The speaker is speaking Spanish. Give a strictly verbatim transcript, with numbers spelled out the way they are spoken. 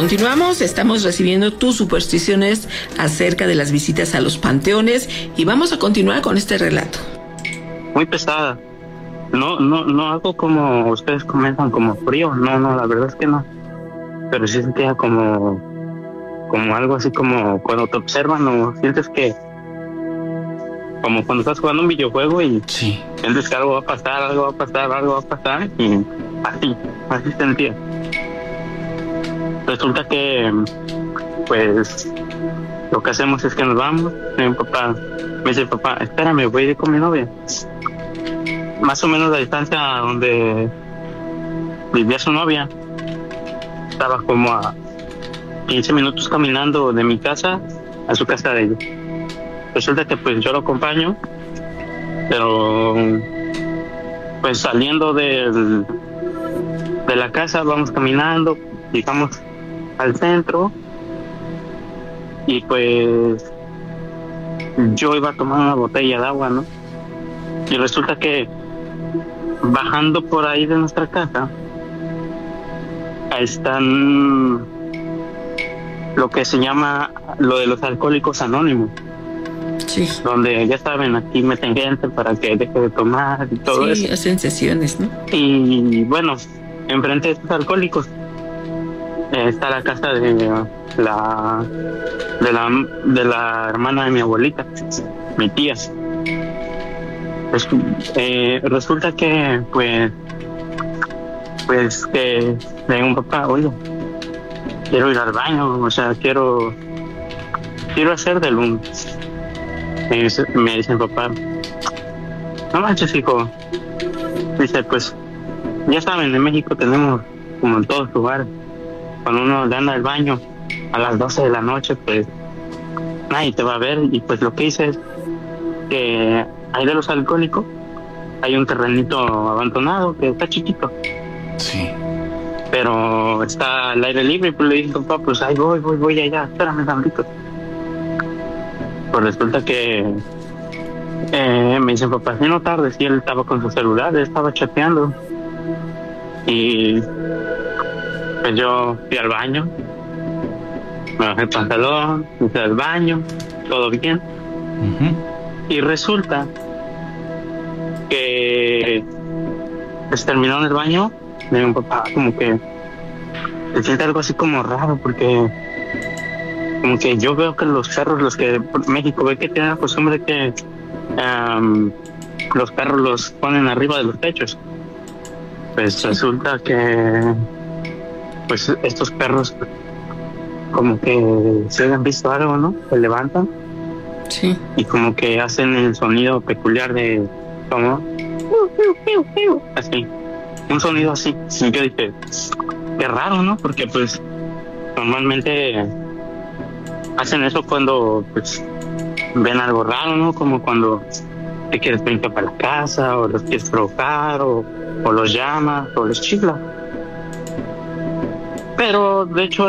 Continuamos, estamos recibiendo tus supersticiones acerca de las visitas a los panteones y vamos a continuar con este relato. Muy pesada. No, no, no hago como ustedes comentan, como frío. No, no, la verdad es que no. Pero sí sentía como, como algo así como cuando te observan o sientes que, como cuando estás jugando un videojuego y sí. sientes que algo va a pasar, algo va a pasar, algo va a pasar y así, así sentía. Resulta que, pues, lo que hacemos es que nos vamos. Mi papá me dice, papá, espérame, voy a ir con mi novia. Más o menos la distancia donde vivía su novia estaba como a quince minutos caminando de mi casa a su casa de ella. Resulta que pues yo lo acompaño, pero pues saliendo del, de la casa vamos caminando, llegamos al centro y pues yo iba a tomar una botella de agua, ¿no? Y resulta que bajando por ahí de nuestra casa están lo que se llama lo de los alcohólicos anónimos. Sí. Donde ya saben, aquí meten gente para que deje de tomar y todo eso. Sí, hacen sesiones, ¿no? Y bueno, enfrente de estos alcohólicos eh, está la casa de la de la de la hermana de mi abuelita, mi tía. Pues, eh, resulta que pues pues que le digo a un papá, oye, quiero ir al baño, o sea, quiero quiero hacer del un me dice, me dice mi papá, no manches, hijo. Dice, pues ya saben, en México tenemos, como en todos lugares, cuando uno le anda al baño a las doce de la noche, pues nadie te va a ver. Y pues lo que hice es que ahí de los alcohólicos hay un terrenito abandonado que está chiquito. Sí. Pero está al aire libre. Y pues le dije, papá, pues ahí voy, voy, voy allá, espérame tantito. Pues resulta que eh, me dicen, papá, si no tardes, y él estaba con su celular, él estaba chateando. Y pues yo fui al baño, me bajé el pantalón, fui al baño, todo bien. Uh-huh. Y resulta que pues terminó en el baño, me dijo, papá, como que se siente algo así como raro, porque como que yo veo que los perros, los que por México ve que tienen la costumbre que um, los perros los ponen arriba de los techos. Pues sí. Resulta que pues estos perros como que se han visto algo, ¿no? Se levantan. Sí. Y como que hacen el sonido peculiar de como así, un sonido así. Y yo dije, qué raro, ¿no? Porque pues normalmente hacen eso cuando pues ven algo raro, ¿no? Como cuando te quieres brincar para la casa, o los quieres provocar, o, o los llamas, o los chiflas. Pero de hecho